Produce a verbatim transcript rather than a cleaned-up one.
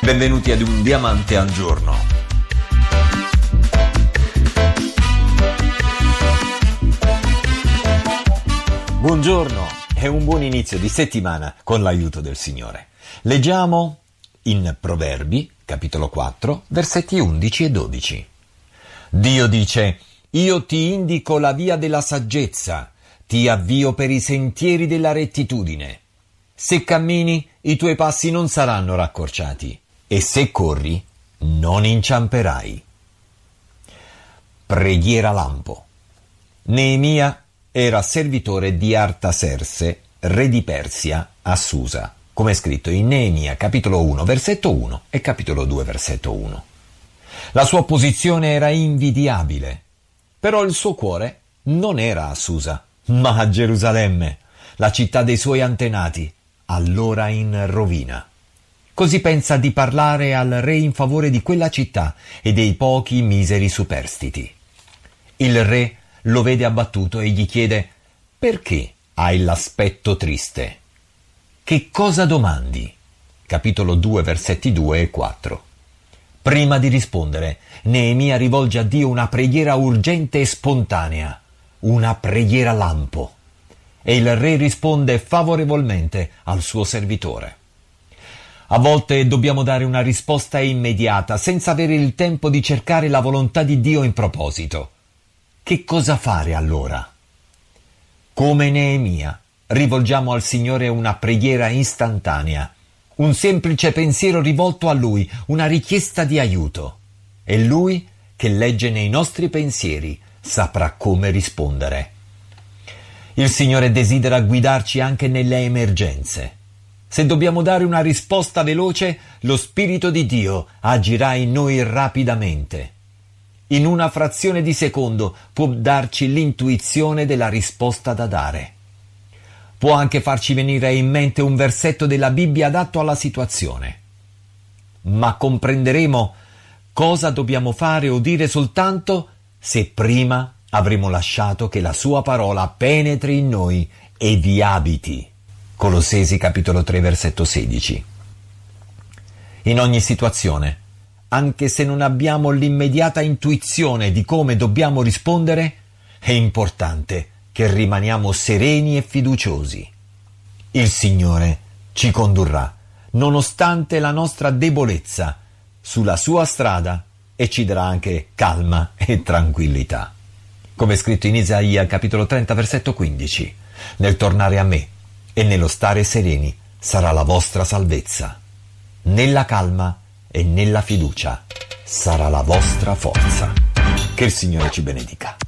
Benvenuti ad Un Diamante al Giorno. Buongiorno e un buon inizio di settimana con l'aiuto del Signore. Leggiamo in Proverbi, capitolo quattro, versetti undici e dodici. Dio dice: «Io ti indico la via della saggezza, ti avvio per i sentieri della rettitudine. Se cammini, i tuoi passi non saranno raccorciati, e se corri, non inciamperai». Preghiera lampo. Neemia era servitore di Artaserse, re di Persia, a Susa, come è scritto in Neemia capitolo uno, versetto uno e capitolo due, versetto uno. La sua posizione era invidiabile, però il suo cuore non era a Susa, ma a Gerusalemme, la città dei suoi antenati, allora in rovina. Così pensa di parlare al re in favore di quella città e dei pochi miseri superstiti. Il re lo vede abbattuto e gli chiede: «Perché hai l'aspetto triste? Che cosa domandi?» Capitolo due, versetti due e quattro. Prima di rispondere, Neemia rivolge a Dio una preghiera urgente e spontanea, una preghiera lampo. E il re risponde favorevolmente al suo servitore. A volte dobbiamo dare una risposta immediata, senza avere il tempo di cercare la volontà di Dio in proposito. Che cosa fare allora? Come Neemia, rivolgiamo al Signore una preghiera istantanea, un semplice pensiero rivolto a Lui, una richiesta di aiuto. E Lui, che legge nei nostri pensieri, saprà come rispondere. Il Signore desidera guidarci anche nelle emergenze. Se dobbiamo dare una risposta veloce, lo Spirito di Dio agirà in noi rapidamente. In una frazione di secondo può darci l'intuizione della risposta da dare. Può anche farci venire in mente un versetto della Bibbia adatto alla situazione. Ma comprenderemo cosa dobbiamo fare o dire soltanto se prima avremo lasciato che la sua parola penetri in noi e vi abiti. Colossesi capitolo tre, versetto sedici. In ogni situazione, anche se non abbiamo l'immediata intuizione di come dobbiamo rispondere, è importante che rimaniamo sereni e fiduciosi. Il Signore ci condurrà, nonostante la nostra debolezza, sulla sua strada e ci darà anche calma e tranquillità. Come è scritto in Isaia capitolo trenta, versetto quindici, «Nel tornare a me e nello stare sereni sarà la vostra salvezza. Nella calma e nella fiducia sarà la vostra forza». Che il Signore ci benedica.